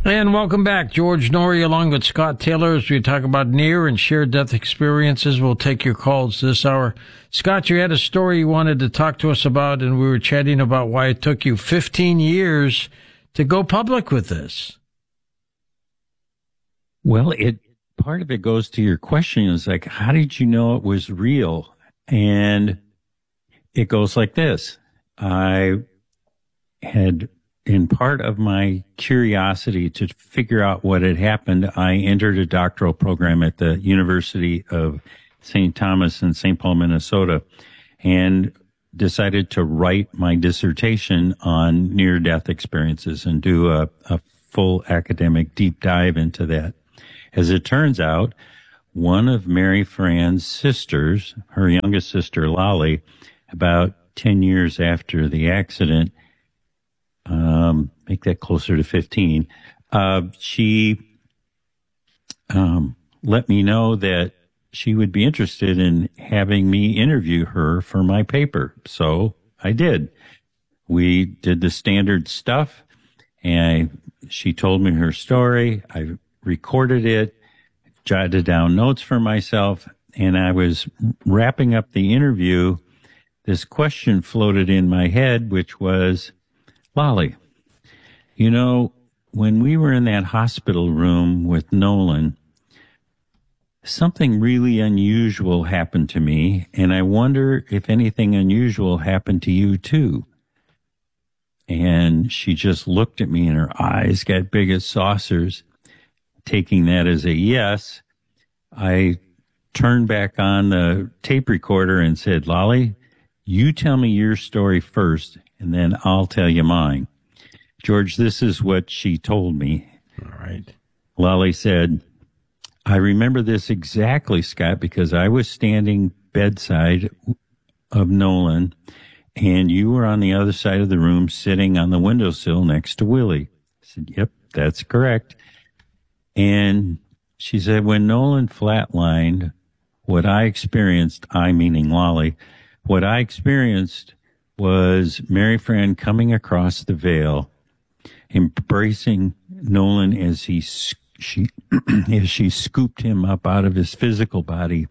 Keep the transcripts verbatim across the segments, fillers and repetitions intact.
And welcome back. George Noory along with Scott Taylor as we talk about near and shared death experiences. We'll take your calls this hour. Scott, you had a story you wanted to talk to us about, and we were chatting about why it took you fifteen years to go public with this. Well, it part of it goes to your question is like, how did you know it was real? And it goes like this. I had, in part of my curiosity to figure out what had happened, I entered a doctoral program at the University of Saint Thomas in Saint Paul, Minnesota, and decided to write my dissertation on near-death experiences and do a, a full academic deep dive into that. As it turns out, one of Mary Fran's sisters, her youngest sister, Lolly, about ten years after the accident, um, make that closer to fifteen, uh, she um, let me know that she would be interested in having me interview her for my paper. So I did. We did the standard stuff, and she told me her story. I recorded it, jotted down notes for myself, and I was wrapping up the interview. This question floated in my head, which was, Lolly, you know, when we were in that hospital room with Nolan, something really unusual happened to me, and I wonder if anything unusual happened to you too. And she just looked at me, and her eyes got big as saucers. Taking that as a yes, I turned back on the tape recorder and said, Lolly, you tell me your story first, and then I'll tell you mine. George, this is what she told me. All right. Lolly said, I remember this exactly, Scott, because I was standing bedside of Nolan, and you were on the other side of the room sitting on the windowsill next to Willie. I said, yep, that's correct. And she said, when Nolan flatlined, what I experienced, I meaning Lolly, what I experienced was Mary Fran coming across the veil, embracing Nolan as he she as she scooped him up out of his physical body.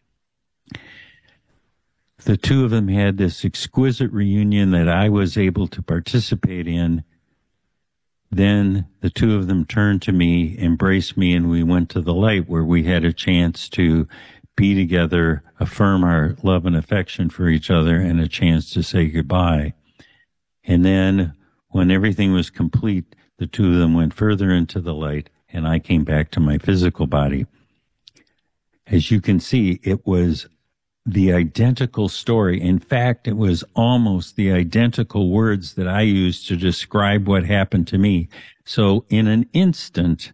The two of them had this exquisite reunion that I was able to participate in. Then the two of them turned to me, embraced me, and we went to the light where we had a chance to be together, affirm our love and affection for each other, and a chance to say goodbye. And then when everything was complete, the two of them went further into the light, and I came back to my physical body. As you can see, it was the identical story. In fact, it was almost the identical words that I used to describe what happened to me. So in an instant,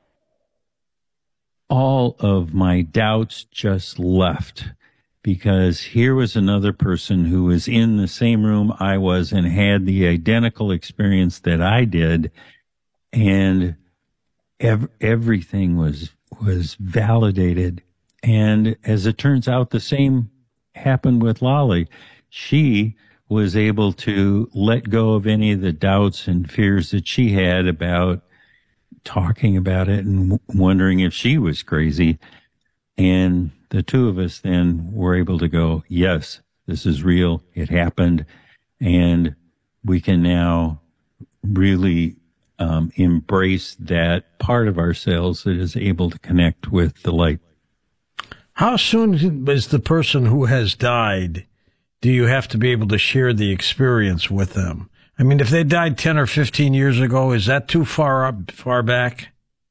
all of my doubts just left, because here was another person who was in the same room I was and had the identical experience that I did. And ev- everything was, was validated. And as it turns out, the same happened with Lolly. She was able to let go of any of the doubts and fears that she had about talking about it and w- wondering if she was crazy. And the two of us then were able to go, yes, this is real. It happened. And we can now really um, embrace that part of ourselves that is able to connect with the light. How soon is the person who has died, do you have to be able to share the experience with them? I mean, if they died ten or fifteen years ago, is that too far up, far back?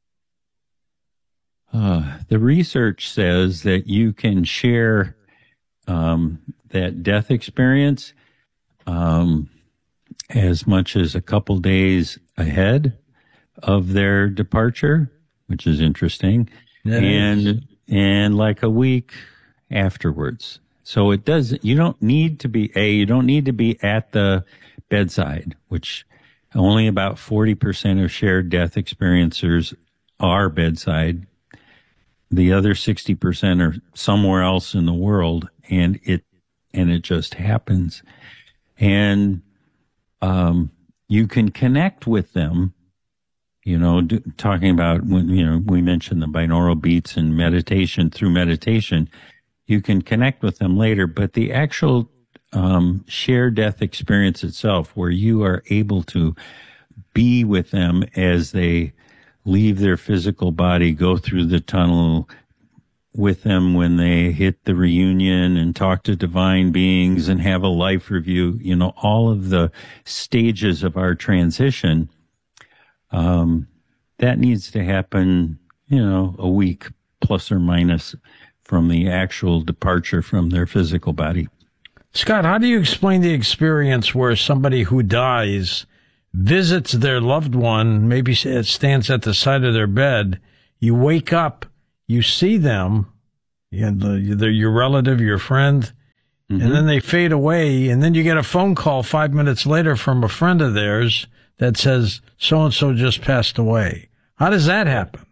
Uh, the research says that you can share um, that death experience um, as much as a couple days ahead of their departure, which is interesting. That and is. and like a week afterwards. So it does, you don't need to be, A, you don't need to be at the bedside, which only about forty percent of shared death experiencers are bedside. The other sixty percent are somewhere else in the world, and it, and it just happens. And, um, you can connect with them you know, do, talking about when, you know, we mentioned the binaural beats and meditation. Through meditation, you can connect with them later, but the actual um, shared death experience itself, where you are able to be with them as they leave their physical body, go through the tunnel with them when they hit the reunion and talk to divine beings and have a life review, you know, all of the stages of our transition, um, that needs to happen, you know, a week plus or minus from the actual departure from their physical body. Scott, how do you explain the experience where somebody who dies visits their loved one, maybe it stands at the side of their bed, you wake up, you see them, and they're your relative, your friend, mm-hmm. and then they fade away, and then you get a phone call five minutes later from a friend of theirs that says, so-and-so just passed away. How does that happen?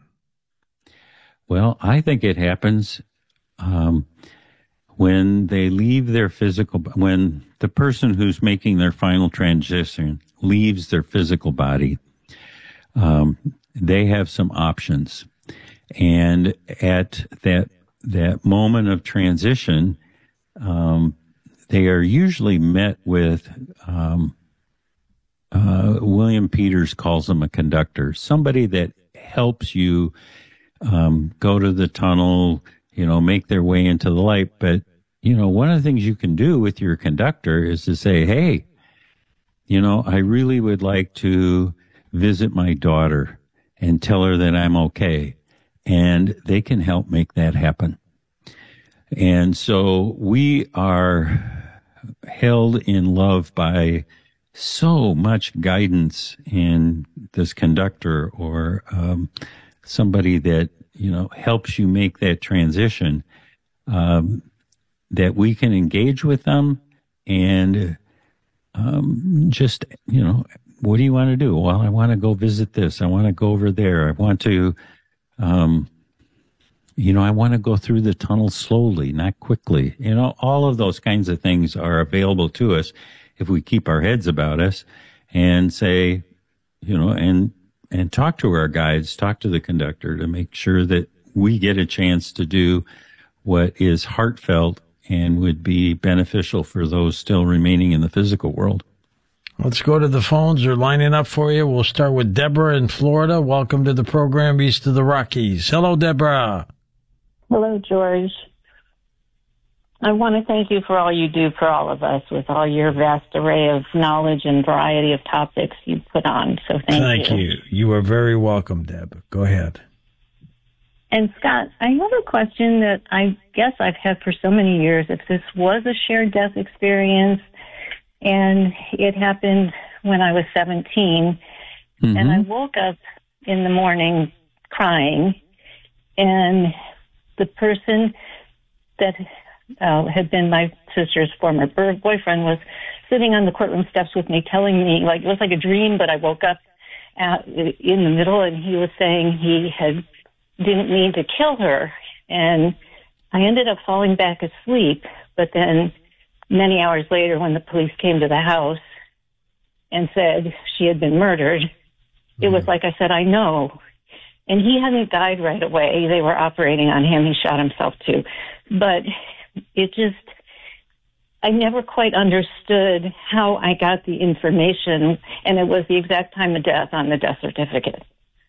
Well, I think it happens um, when they leave their physical, when the person who's making their final transition leaves their physical body, um, they have some options. And at that that moment of transition, um, they are usually met with, um, uh, William Peters calls them a conductor, somebody that helps you um, go to the tunnel, you know, make their way into the light. But, you know, one of the things you can do with your conductor is to say, hey, you know, I really would like to visit my daughter and tell her that I'm okay. And they can help make that happen. And so we are held in love by so much guidance in this conductor or um, somebody that, you know, helps you make that transition, um, that we can engage with them and um, just, you know, what do you want to do? Well, I want to go visit this. I want to go over there. I want to, um, you know, I want to go through the tunnel slowly, not quickly. You know, all of those kinds of things are available to us if we keep our heads about us and say, you know, and, and talk to our guides, talk to the conductor to make sure that we get a chance to do what is heartfelt and would be beneficial for those still remaining in the physical world. Let's go to the phones. They're lining up for you. We'll start with Deborah in Florida. Welcome to the program East of the Rockies. Hello, Deborah. Hello, George. I want to thank you for all you do for all of us with all your vast array of knowledge and variety of topics you put on. So thank, thank you. Thank you. You are very welcome, Deb. Go ahead. And Scott, I have a question that I guess I've had for so many years. If this was a shared death experience, and it happened when I was seventeen, mm-hmm. and I woke up in the morning crying, and the person that uh, had been my sister's former boyfriend was sitting on the courtroom steps with me, telling me, like, it was like a dream, but I woke up at, in the middle, and he was saying he had didn't mean to kill her, and I ended up falling back asleep, but then many hours later, when the police came to the house and said she had been murdered, mm-hmm. it was like I said, I know. And he hadn't died right away. They were operating on him. He shot himself too. But it just, I never quite understood how I got the information, and it was the exact time of death on the death certificate.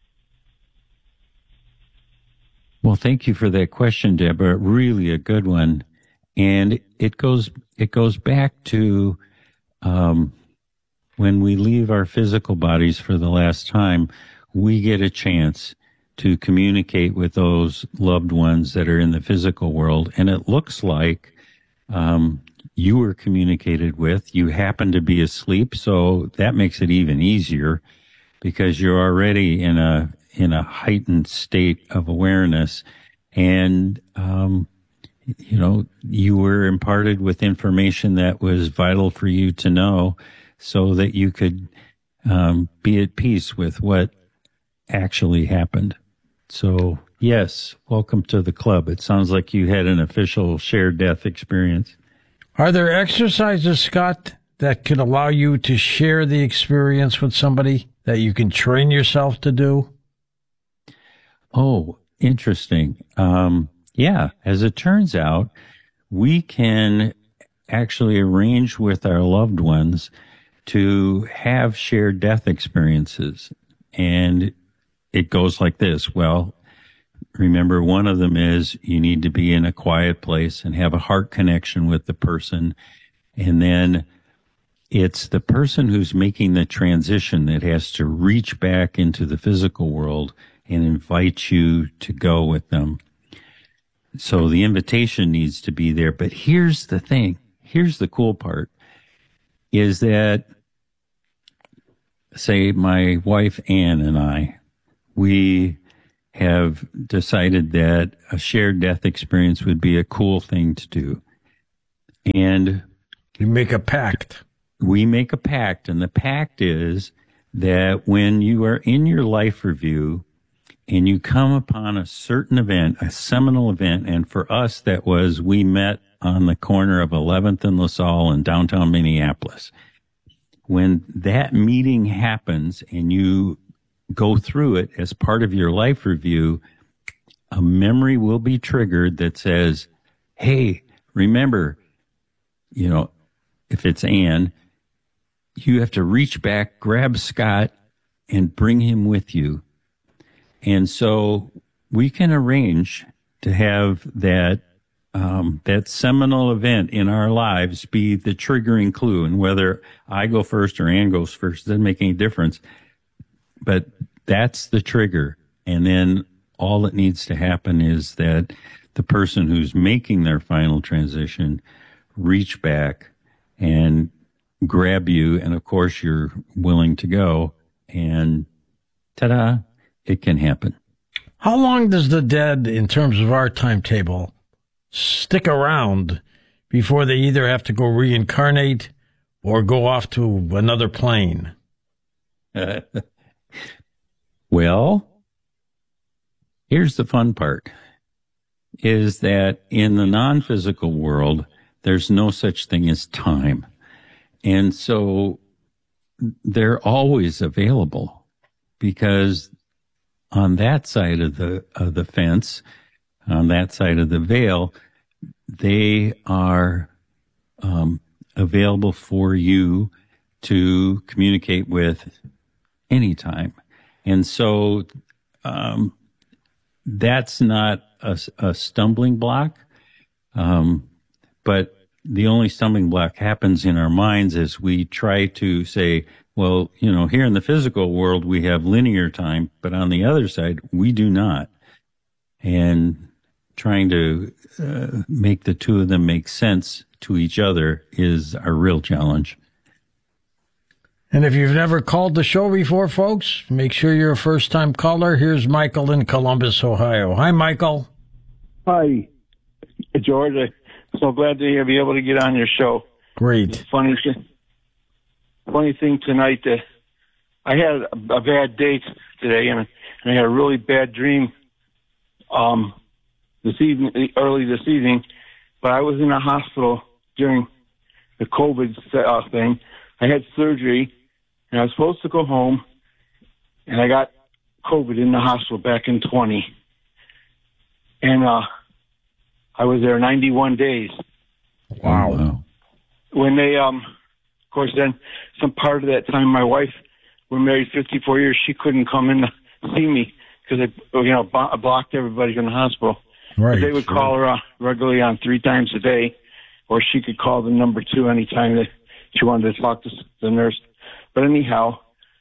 Well, thank you for that question, Deborah. Really a good one. And it goes it goes back to um, when we leave our physical bodies for the last time, we get a chance to communicate with those loved ones that are in the physical world. And it looks like um, you were communicated with. You happen to be asleep, so that makes it even easier because you're already in a in a heightened state of awareness. And um you know, you were imparted with information that was vital for you to know so that you could um, be at peace with what actually happened. So, yes, welcome to the club. It sounds like you had an official shared death experience. Are there exercises, Scott, that could allow you to share the experience with somebody that you can train yourself to do? Oh, interesting. Um, yeah, as it turns out, we can actually arrange with our loved ones to have shared death experiences. And it goes like this. Well, remember, one of them is you need to be in a quiet place and have a heart connection with the person. And then it's the person who's making the transition that has to reach back into the physical world and invite you to go with them. So the invitation needs to be there. But here's the thing. Here's the cool part is that, say, my wife Ann and I, we have decided that a shared death experience would be a cool thing to do. And you make a pact. We make a pact, and the pact is that when you are in your life review and you come upon a certain event, a seminal event, and for us that was we met on the corner of eleventh and LaSalle in downtown Minneapolis. When that meeting happens and you go through it as part of your life review, a memory will be triggered that says, hey, remember, you know, if it's Ann, you have to reach back, grab Scott, and bring him with you. And so we can arrange to have that um, that seminal event in our lives be the triggering clue. And whether I go first or Ann goes first doesn't make any difference. But that's the trigger. And then all that needs to happen is that the person who's making their final transition reach back and grab you, and of course you're willing to go, and ta-da, it can happen. How long does the dead, in terms of our timetable, stick around before they either have to go reincarnate or go off to another plane? Well, here's the fun part, is that in the non-physical world, there's no such thing as time. And so they're always available, because on that side of the of the fence, on that side of the veil, they are um, available for you to communicate with anytime. And so um, that's not a, a stumbling block, um, but the only stumbling block happens in our minds as we try to say, well, you know, here in the physical world, we have linear time, but on the other side, we do not. And trying to uh, make the two of them make sense to each other is a real challenge. And if you've never called the show before, folks, make sure you're a first-time caller. Here's Michael in Columbus, Ohio. Hi, Michael. Hi, George. I'm so glad to be able to get on your show. Great. Funny, funny thing tonight, uh, I had a, a bad day today, and, and I had a really bad dream um, this evening, early this evening. But I was in a hospital during the COVID uh, thing. I had surgery, and I was supposed to go home, and I got COVID in the hospital back in twenty. And uh, I was there ninety-one days. Wow. When they, um, of course, then some part of that time, my wife, we're married fifty-four years, she couldn't come in to see me because I, you know, bo- blocked everybody in the hospital. Right. But they would sure. call her uh, regularly on three times a day, or she could call the number two anytime that she wanted to talk to the nurse. But anyhow,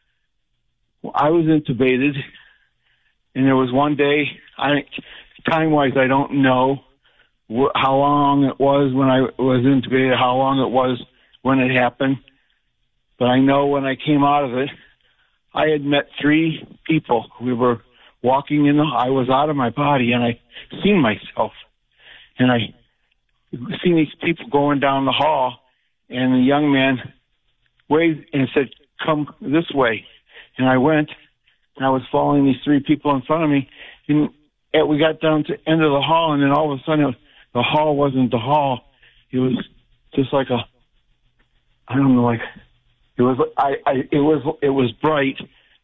I was intubated, and there was one day, I time-wise, I don't know wh- how long it was when I was intubated, how long it was when it happened. But I know when I came out of it, I had met three people. We were walking in the, I was out of my body, and I seen myself. And I seen these people going down the hall, and the young man waved and said, "Come this way." And I went, and I was following these three people in front of me. And we got down to the end of the hall, and then all of a sudden, it was, the hall wasn't the hall. It was just like a, I don't know, like, it was, I, I, it was, it was bright,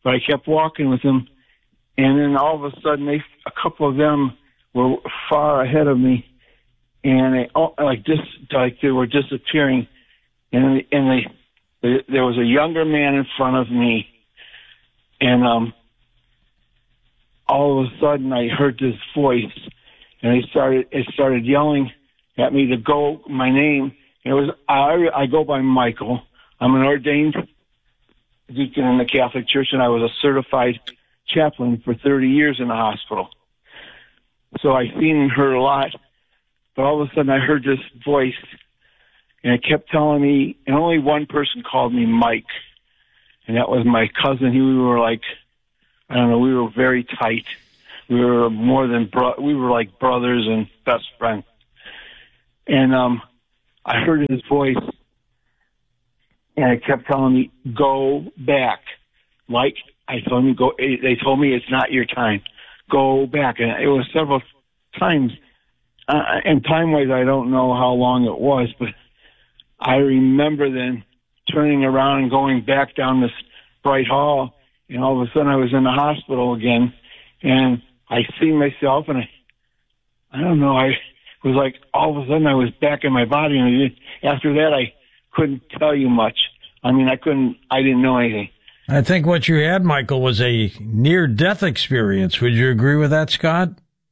but I kept walking with them. And then all of a sudden, they, a couple of them were far ahead of me, and they like just like they were disappearing. And and they, they there was a younger man in front of me, and um, all of a sudden I heard this voice, and they started it started yelling at me to go my name. And it was I I go by Michael. I'm an ordained deacon in the Catholic Church, and I was a certified chaplain for thirty years in the hospital. So I seen and heard a lot, but all of a sudden I heard this voice, and it kept telling me, and only one person called me Mike, and that was my cousin. He, we were like, I don't know, we were very tight. We were more than, bro- we were like brothers and best friends. And um, I heard his voice, and it kept telling me, go back. Like, I told him, go, they told me it's not your time. Go back. And it was several times. Uh, and time-wise, I don't know how long it was, but I remember then turning around and going back down this bright hall, and all of a sudden I was in the hospital again, and I see myself, and I, I don't know, I was like, all of a sudden I was back in my body, and after that I couldn't tell you much. I mean, I couldn't, I didn't know anything. I think what you had, Michael, was a near-death experience. Would you agree with that, Scott?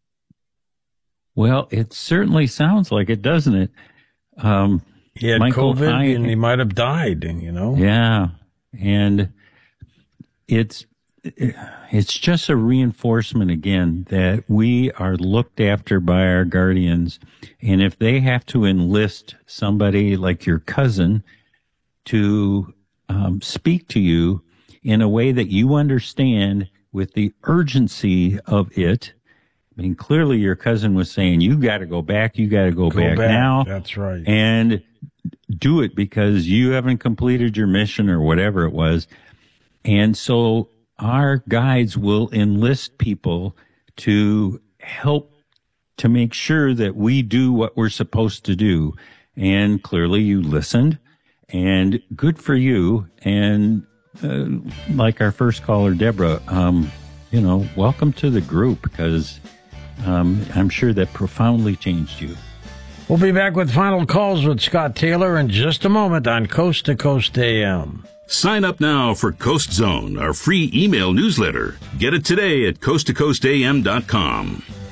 Well, it certainly sounds like it, doesn't it? Um, he had Michael, COVID, I, and he might have died, you know? Yeah, and it's it's just a reinforcement, again, that we are looked after by our guardians, and if they have to enlist somebody like your cousin to um, speak to you in a way that you understand with the urgency of it. I mean, clearly your cousin was saying, you got to go back, you got to go, go back, back now. That's right. And do it because you haven't completed your mission or whatever it was. And so our guides will enlist people to help to make sure that we do what we're supposed to do. And clearly you listened, and good for you. And uh, like our first caller, Deborah, um, you know, welcome to the group, because um, I'm sure that profoundly changed you. We'll be back with final calls with Scott Taylor in just a moment on Coast to Coast A M. Sign up now for Coast Zone, our free email newsletter. Get it today at coast to coast a m dot com.